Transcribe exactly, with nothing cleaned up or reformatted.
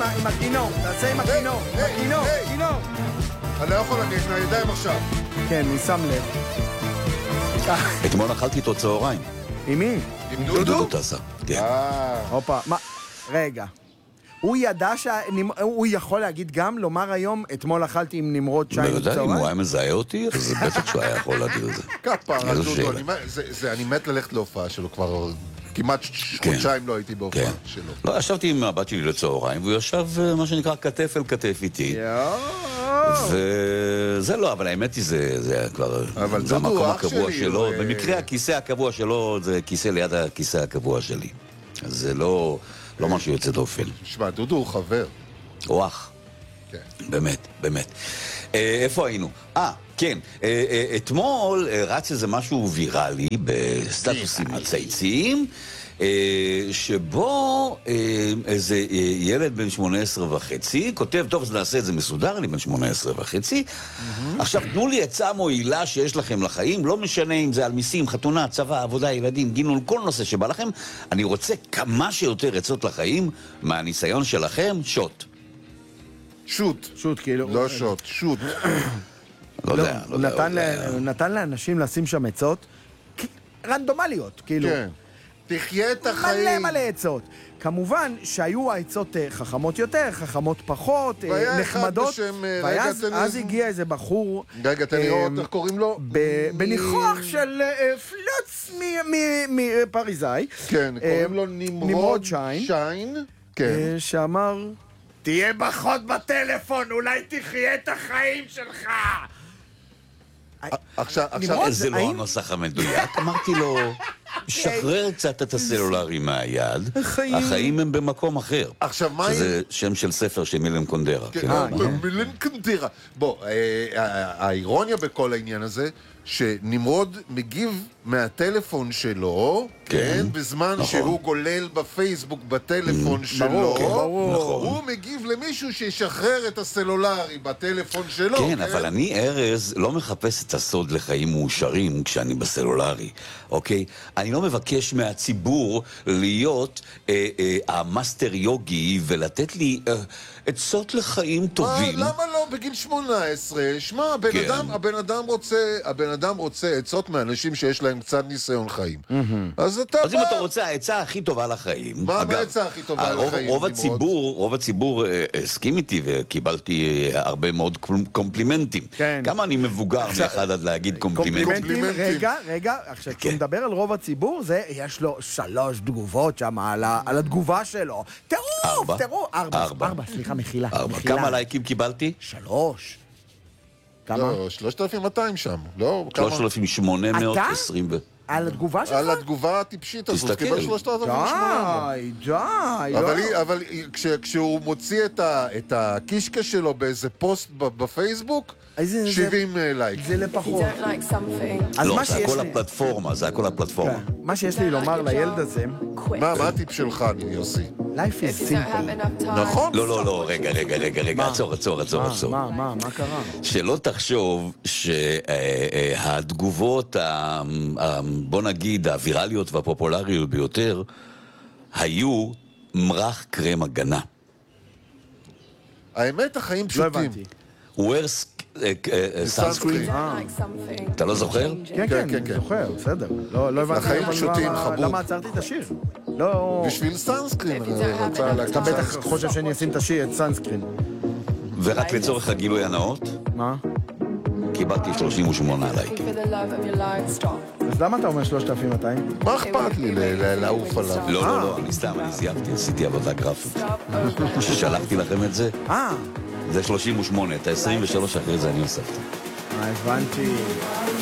ה- עם הכינור, תעשה עם הכינור, עם היי, הכינור, היי. כינור. אני לא יכול להגיד מהידיים עכשיו. כן, אני שם לב. כך, אתמול אכלתי איתו צהריים. עם מי? עם דודו דודו? טסה. כן. אה, הופה, מה? רגע. הוא ידע שהוא יכול להגיד גם, לומר היום, אתמול אכלתי עם נמרוד שי בוודאי, אם הוא בצהריים? היה מזהה אותי, אז בטח שהוא היה יכול להגיד את זה. כפרה, איזו דודו, שאלה. אני מת- זה- זה- אני מת ללכת להופעה שלו כבר כמעט ש- כן. חודשיים לא הייתי בהופעה כן. שלו. לא, ישבתי עם הבת שלי לצהריים, והוא ישב, אה, מה שנקרא, כתף אל כתף איתי. יואו. וזה לא, אבל האמת היא, זה, זה כבר, אבל זה דודו, המקום אח הקבוע שלי, שלו. הוא, במקרה אה, הכיסא הקבוע שלו, זה כיסא ליד הכיסא הקבוע שלי. אז זה לא, לא משהו יוצא דופן. שמע, דודו הוא חבר. הוא אח. כן. באמת, באמת. אה, איפה היינו? אה, כן. אה, אה, אתמול אה, רץ איזה משהו ויראלי בסטטוסים מצייציים, אה, שבו אה, איזה אה, ילד בן שמונה עשרה וחצי, כותב, טוב, אז נעשה את זה מסודר, אני בן שמונה עשרה וחצי. עכשיו, תנו לי עצה מועילה שיש לכם לחיים, לא משנה אם זה על מיסים, חתונה, צבא, עבודה, ילדים, גינון, כל נושא שבא לכם. אני רוצה כמה שיותר עצות לחיים מהניסיון שלכם, שוט. שוט. שוט, כאילו. לא שוט, שוט. לא יודע, לא הוא יודע. נתן לא ל- יודע. הוא נתן לאנשים לשים שם עצות כ- רנדומליות, כאילו. כן. תחיה את מלא החיים. מלא עצות. כמובן שהיו העצות אה, חכמות יותר, חכמות פחות, אה, והיה אחד נחמדות. בשם, אה, רגע, ואז תן לי אז איזה- הגיע איזה בחור... רגע, תן אה, לראות איך קוראים לו. ב- בניחוח של אה, פלוץ מפריזאי. כן, אה, קוראים לו נמרוד נמרוד שיין. שיין. כן. אה, שאמר, תהיה פחות בטלפון, אולי תחיה את החיים שלך. עכשיו, עכשיו, נמרוד, זה לא האם- הנוסח המדויק. אמרתי לו, שחרר קצת את הסלולרי מהיד, החיים- החיים הם במקום אחר. עכשיו, מה אם- שזה שם של ספר של מילם קונדרה. כן, כן, אה, מה? כן, מילן קנטירה. בוא, אה, ה- האירוניה בכל העניין הזה, שנמרוד מגיב מהטלפון שלו, כן, בזמן נכון. שהוא גולל בפייסבוק בטלפון שלו, ברור, כן, ברור. נכון. הוא מגיב למישהו שישחרר את הסלולרי בטלפון שלו. כן, אבל אני, ארז, לא מחפש את הסוד לחיים מאושרים כשאני בסלולרי, אוקיי? אני לא מבקש מהציבור להיות אה, אה, המאסטר יוגי ולתת לי אה, עצות לחיים טובים. מה, למה לא בגיל שמונה עשרה? שמע, הבן כן. אדם, הבן אדם רוצה, הבן אדם רוצה עצות מאנשים שיש להם קצת ניסיון חיים. אז אתה אז אם בא- אתה רוצה העצה הכי טובה לחיים... מה אגב, העצה הכי טובה הרוב- לחיים, רוב נמרוד? הציבור, רוב הציבור אה, הסכים איתי וקיבלתי אה, הרבה מאוד קומפ- קומפלימנטים. כן. כמה אני מבוגר מאחד עד להגיד קומפלימנטים. קומפלימנטים, קומפלימנטים. רגע, רגע, עכשיו, כשהוא כן. מדבר על רוב הציבור, זה, יש לו שלוש תגובות שם על ה- על התגובה שלו. טירוף, ארבע. טירוף. ארבע, ארבע. ארבע, סליחה, מחילה. ארבע. מחילה. כמה לייקים קיבלתי? שלוש. כמה? לא, שלושת אלפים מאתיים שם, לא? כמה? שלושת אלפים שמונה מאות עשרים ו... על התגובה שלך? על התגובה הטיפשית הזאת, תסתכל. קיבל שלושת אלפים שמונה מאות. די, די, אבל, לא. היא, אבל היא- כש, כשהוא מוציא את, ה, את הקישקה שלו באיזה פוסט ב- בפייסבוק, איזה- זה- שבעים לייק. זה If you לפחות. don't like something, אז לא, מה זה שיש הכל לי... הפלטפורמה, זה הכל הפלטפורמה. כן. מה שיש לי לומר לילד הזה, quit. מה, מה הטיפ שלך, יוסי? life If is you don't have simple. enough time, נכון. לא, לא, לא, רגע, רגע, רגע, רגע, עצור, עצור, עצור, מה, עצור. מה, מה, מה קרה? שלא תחשוב שהתגובות, בוא נגיד, הווירליות והפופולריות ביותר, היו מרח קרם הגנה. האמת, החיים לא פשוטים. הבנתי. wear sunscreen. if you don't like something, אתה לא זוכר? change it. כן, כן, כן, כן, אני כן. זוכר, בסדר. לא לא הבנתי. החיים אבל פשוטים, למה- חבוב. למה עצרתי את השיר? לא... בשביל סאנסקרין, If you אני don't have רוצה enough להגיד אתה בטח סאנסקרין. חושב שאני אשים את השיר, את סאנסקרין. ורק לצורך הגילוי הנאות, מה? קיבלתי שלושים ושמונה לייקים. For the love of your life, stop. אז למה אתה אומר שלושת אלפים מאתיים? מה אכפת לי ל- ל- לעוף עליו? לא, לא, לא, אני סתם, אני סיימתי, עשיתי עבודה גרפית. Stop over. ששלחתי לכם את זה, אה, זה שלושים ושמונה, את ה-עשרים ושלוש אחרי זה אני הוספתי. הבנתי.